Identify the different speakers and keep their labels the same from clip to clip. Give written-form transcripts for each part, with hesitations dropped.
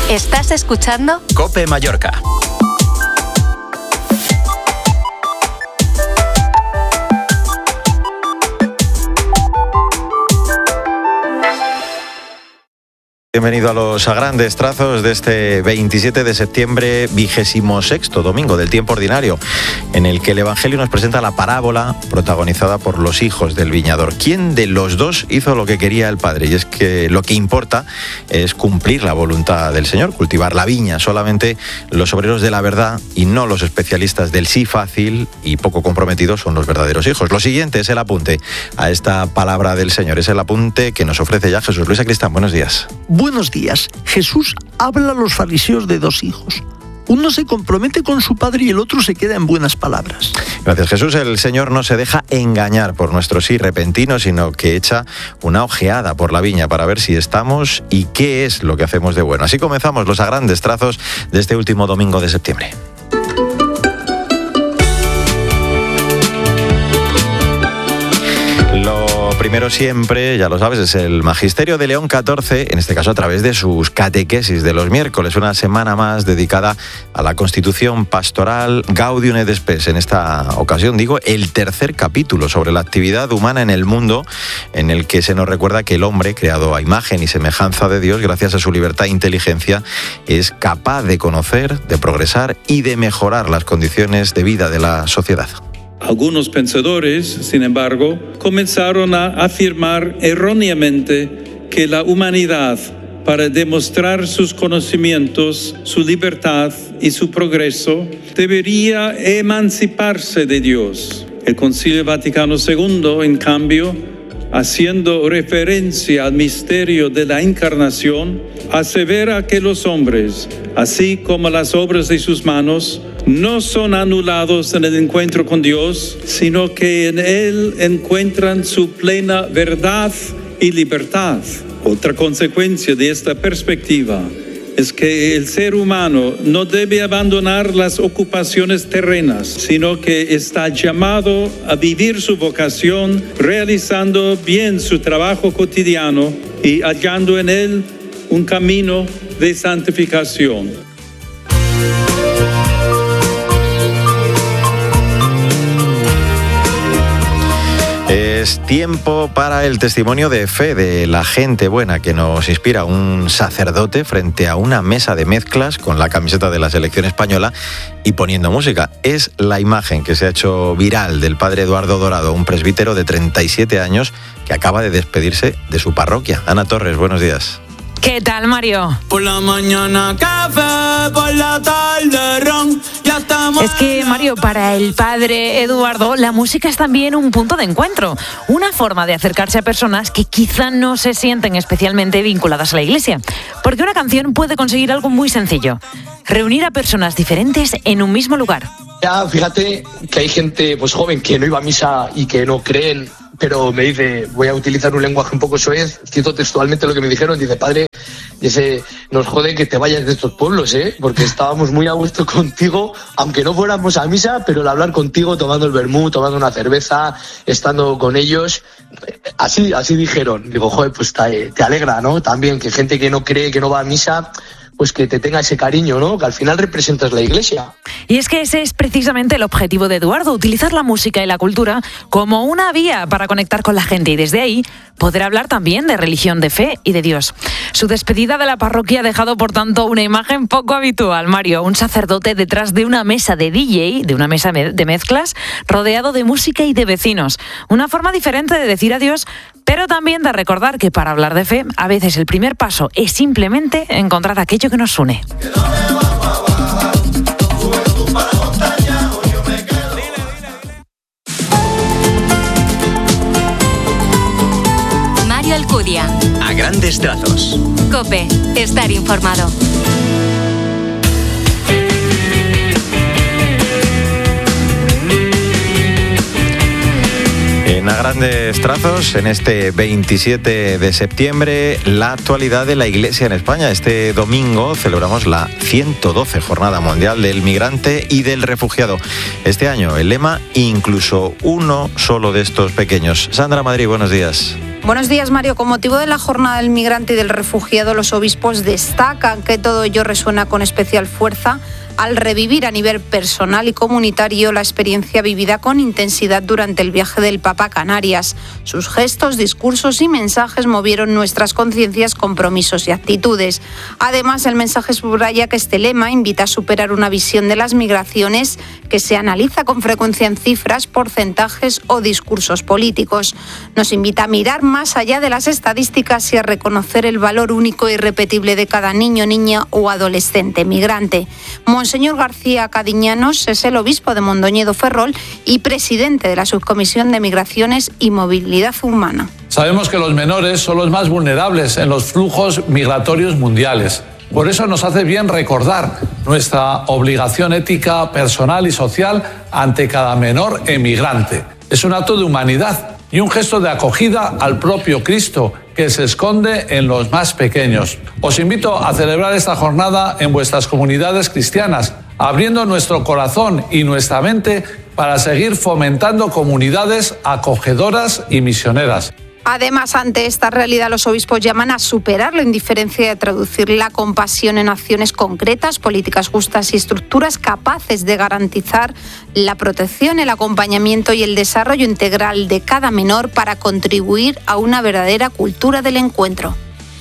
Speaker 1: Estás escuchando
Speaker 2: COPE Mallorca. Bienvenido a los a grandes trazos de este 27 de septiembre, 26º domingo del tiempo ordinario, en el que el Evangelio nos presenta la parábola protagonizada por los hijos del viñador. ¿Quién de los dos hizo lo que quería el Padre? Y es que lo que importa es cumplir la voluntad del Señor, cultivar la viña. Solamente los obreros de la verdad y no los especialistas del sí fácil y poco comprometidos son los verdaderos hijos. Lo siguiente es el apunte a esta palabra del Señor. Es el apunte que nos ofrece ya Jesús Luis Sacristán. Buenos días.
Speaker 3: Buenos días. Jesús habla a los fariseos de dos hijos. Uno se compromete con su padre y el otro se queda en buenas palabras.
Speaker 2: Gracias, Jesús. El Señor no se deja engañar por nuestro sí repentino, sino que echa una ojeada por la viña para ver si estamos y qué es lo que hacemos de bueno. Así comenzamos los a grandes trazos de este último domingo de septiembre. Primero siempre, ya lo sabes, es el Magisterio de León XIV, en este caso a través de sus catequesis de los miércoles, una semana más dedicada a la Constitución Pastoral Gaudium et Spes. En esta ocasión, el tercer capítulo sobre la actividad humana en el mundo, en el que se nos recuerda que el hombre, creado a imagen y semejanza de Dios, gracias a su libertad e inteligencia, es capaz de conocer, de progresar y de mejorar las condiciones de vida de la sociedad.
Speaker 4: Algunos pensadores, sin embargo, comenzaron a afirmar erróneamente que la humanidad, para demostrar sus conocimientos, su libertad y su progreso, debería emanciparse de Dios. El Concilio Vaticano II, en cambio, haciendo referencia al misterio de la encarnación, asevera que los hombres, así como las obras de sus manos, no son anulados en el encuentro con Dios, sino que en Él encuentran su plena verdad y libertad. Otra consecuencia de esta perspectiva es que el ser humano no debe abandonar las ocupaciones terrenas, sino que está llamado a vivir su vocación, realizando bien su trabajo cotidiano y hallando en él un camino de santificación.
Speaker 2: Es tiempo para el testimonio de fe de la gente buena que nos inspira un sacerdote frente a una mesa de mezclas con la camiseta de la selección española y poniendo música. Es la imagen que se ha hecho viral del padre Eduardo Dorado, un presbítero de 37 años que acaba de despedirse de su parroquia. Ana Torres, buenos días.
Speaker 5: ¿Qué tal, Mario?
Speaker 6: Por la mañana café, por la tarde ron, ya estamos.
Speaker 5: Es que, Mario, para el padre Eduardo, la música es también un punto de encuentro, una forma de acercarse a personas que quizá no se sienten especialmente vinculadas a la iglesia. Porque una canción puede conseguir algo muy sencillo: reunir a personas diferentes en un mismo lugar.
Speaker 7: Ya, fíjate que hay gente pues joven que no iba a misa y que no creen, pero me dice, voy a utilizar un lenguaje un poco soez, cito textualmente lo que me dijeron, dice, padre, nos jode que te vayas de estos pueblos, porque estábamos muy a gusto contigo, aunque no fuéramos a misa, pero el hablar contigo, tomando el vermú, tomando una cerveza, estando con ellos, así dijeron. Digo, joder, pues te alegra, ¿no? También que gente que no cree, que no va a misa, pues que te tenga ese cariño, ¿no? Que al final representas la iglesia.
Speaker 5: Y es que ese es precisamente el objetivo de Eduardo, utilizar la música y la cultura como una vía para conectar con la gente y desde ahí poder hablar también de religión, de fe y de Dios. Su despedida de la parroquia ha dejado, por tanto, una imagen poco habitual, Mario. Un sacerdote detrás de una mesa de DJ, de una mesa de mezclas, rodeado de música y de vecinos. Una forma diferente de decir adiós, pero también de recordar que para hablar de fe, a veces el primer paso es simplemente encontrar aquello que nos une.
Speaker 1: Mario Alcudia.
Speaker 2: A grandes trazos.
Speaker 1: COPE. Estar informado.
Speaker 2: En A Grandes Trazos, en este 27 de septiembre, la actualidad de la Iglesia en España. Este domingo celebramos la 112 Jornada Mundial del Migrante y del Refugiado. Este año el lema, incluso uno solo de estos pequeños. Sandra Madrid, buenos días.
Speaker 8: Buenos días, Mario. Con motivo de la Jornada del Migrante y del Refugiado, los obispos destacan que todo ello resuena con especial fuerza al revivir a nivel personal y comunitario la experiencia vivida con intensidad durante el viaje del Papa a Canarias. Sus gestos, discursos y mensajes movieron nuestras conciencias, compromisos y actitudes. Además, el mensaje subraya que este lema invita a superar una visión de las migraciones que se analiza con frecuencia en cifras, porcentajes o discursos políticos. Nos invita a mirar más allá de las estadísticas y a reconocer el valor único e irrepetible de cada niño, niña o adolescente migrante. Monseñor García Cadiñanos es el obispo de Mondoñedo Ferrol y presidente de la Subcomisión de Migraciones y Movilidad Humana.
Speaker 9: Sabemos que los menores son los más vulnerables en los flujos migratorios mundiales. Por eso nos hace bien recordar nuestra obligación ética, personal y social ante cada menor emigrante. Es un acto de humanidad y un gesto de acogida al propio Cristo que se esconde en los más pequeños. Os invito a celebrar esta jornada en vuestras comunidades cristianas, abriendo nuestro corazón y nuestra mente para seguir fomentando comunidades acogedoras y misioneras.
Speaker 8: Además, ante esta realidad, los obispos llaman a superar la indiferencia y a traducir la compasión en acciones concretas, políticas justas y estructuras capaces de garantizar la protección, el acompañamiento y el desarrollo integral de cada menor para contribuir a una verdadera cultura del encuentro.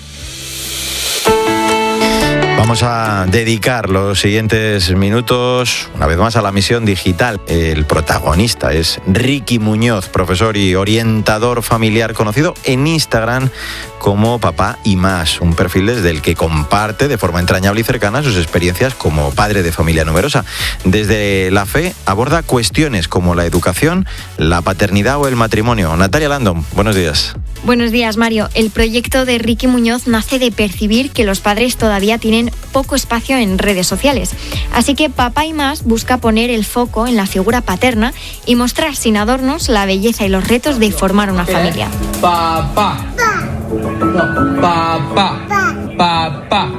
Speaker 2: Vamos a dedicar los siguientes minutos, una vez más, a la misión digital. El protagonista es Ricky Muñoz, profesor y orientador familiar, conocido en Instagram como Papá y Más, un perfil desde el que comparte de forma entrañable y cercana sus experiencias como padre de familia numerosa. Desde la fe aborda cuestiones como la educación, la paternidad o el matrimonio. Natalia Landon, buenos días.
Speaker 10: Buenos días, Mario. El proyecto de Ricky Muñoz nace de percibir que los padres todavía tienen poco espacio en redes sociales. Así que Papá y Más busca poner el foco en la figura paterna y mostrar sin adornos la belleza y los retos de formar una familia.
Speaker 6: Papá. No, papá. Papá.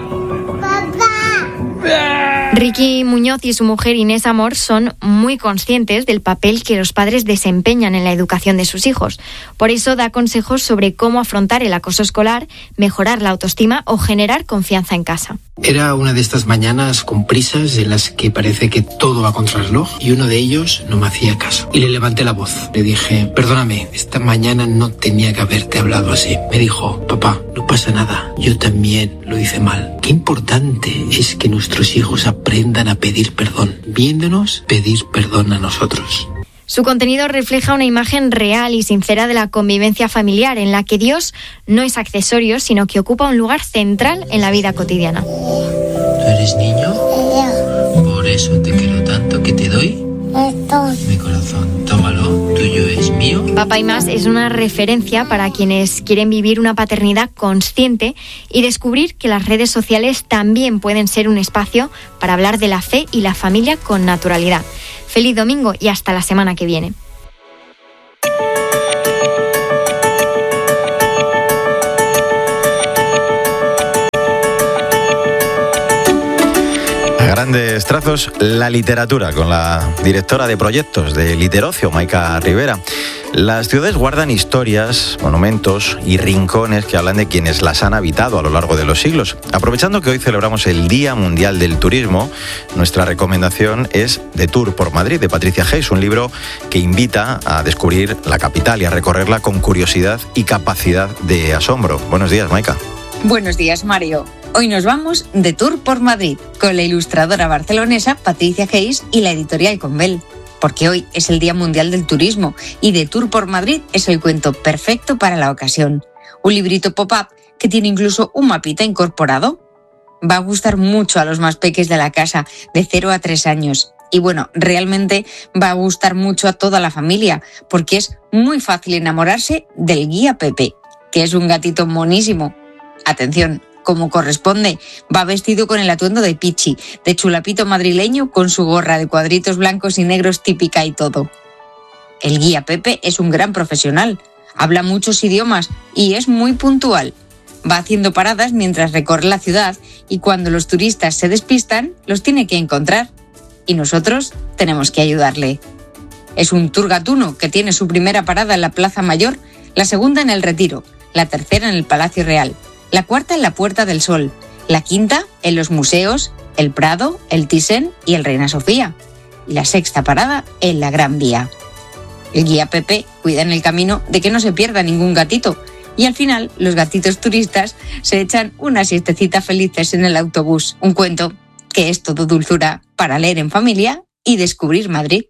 Speaker 10: Ricky Muñoz y su mujer Inés Amor son muy conscientes del papel que los padres desempeñan en la educación de sus hijos. Por eso da consejos sobre cómo afrontar el acoso escolar, mejorar la autoestima o generar confianza en casa.
Speaker 11: Era una de estas mañanas con prisas en las que parece que todo va contra el reloj y uno de ellos no me hacía caso. Y le levanté la voz. Le dije, perdóname, esta mañana no tenía que haberte hablado así. Me dijo, papá, no pasa nada, yo también lo hice mal. Qué importante es que nuestros hijos aprendan a pedir perdón, viéndonos pedir perdón a nosotros.
Speaker 10: Su contenido refleja una imagen real y sincera de la convivencia familiar, en la que Dios no es accesorio, sino que ocupa un lugar central en la vida cotidiana.
Speaker 11: ¿Tú eres niño? Por eso te quiero tanto que te doy mi corazón. Tómalo, tuyo es mío.
Speaker 10: Papá y Más es una referencia para quienes quieren vivir una paternidad consciente y descubrir que las redes sociales también pueden ser un espacio para hablar de la fe y la familia con naturalidad. Feliz domingo y hasta la semana que viene.
Speaker 2: A grandes trazos, la literatura, con la directora de proyectos de Literocio, Maika Rivera. Las ciudades guardan historias, monumentos y rincones que hablan de quienes las han habitado a lo largo de los siglos. Aprovechando que hoy celebramos el Día Mundial del Turismo, nuestra recomendación es De Tour por Madrid, de Patricia Geis, un libro que invita a descubrir la capital y a recorrerla con curiosidad y capacidad de asombro. Buenos días, Maika.
Speaker 12: Buenos días, Mario. Hoy nos vamos de tour por Madrid con la ilustradora barcelonesa Patricia Geis y la editorial Convel. Porque hoy es el Día Mundial del Turismo y De Tour por Madrid es el cuento perfecto para la ocasión. Un librito pop-up que tiene incluso un mapita incorporado. Va a gustar mucho a los más peques de la casa, de 0 a 3 años. Y bueno, realmente va a gustar mucho a toda la familia, porque es muy fácil enamorarse del guía Pepe, que es un gatito monísimo. Atención, como corresponde, va vestido con el atuendo de Pichi, de chulapito madrileño, con su gorra de cuadritos blancos y negros típica y todo. El guía Pepe es un gran profesional, habla muchos idiomas y es muy puntual. Va haciendo paradas mientras recorre la ciudad y cuando los turistas se despistan, los tiene que encontrar. Y nosotros tenemos que ayudarle. Es un tour gatuno que tiene su primera parada en la Plaza Mayor, la segunda en el Retiro, la tercera en el Palacio Real, la cuarta en la Puerta del Sol, la quinta en los museos, el Prado, el Thyssen y el Reina Sofía, y la sexta parada en la Gran Vía. El guía Pepe cuida en el camino de que no se pierda ningún gatito, y al final los gatitos turistas se echan una siestecita felices en el autobús. Un cuento que es todo dulzura para leer en familia y descubrir Madrid.